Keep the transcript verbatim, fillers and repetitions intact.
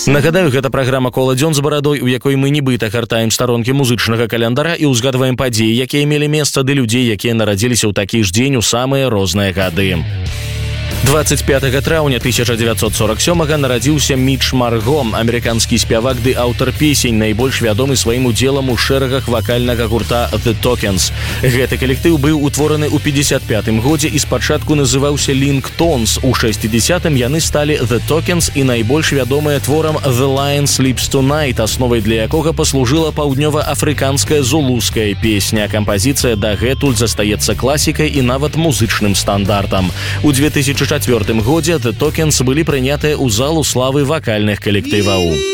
Нагадаю, гэта праграма «Кола дзён з барадой», у якой мы нібыта гартаем старонкі музычнага календара і ўзгадваем падзеі, якія мелі месца, ды людзей, якія нарадзіліся ў такі ж дзень у самыя розныя гады. двадцать пятого траўня тысяча девятьсот сорок сёмага нарадзіўся Міч Марго, амерыканскі спявак ды аўтар песень, найбольш вядомы сваім удзелам у шэрагах вакальнага гурта The Tokens. Гэты калектыў быў утвораны ў пятьдесят пятым годзе і спачатку называўся Лінктонс. У шэсцідзесятым яны сталі The Tokens і найбольш вядомыя творам The Lion Sleeps Tonight, асновай для якога паслужыла паўднёва-афрыканская зулуская песня. Кампазіцыя дагэтуль застаецца класікай і нават музычным стандартам. У две тысячи чацвёртым годзе The Tokens былі прынятыя ў залу славы вакальных калектываў.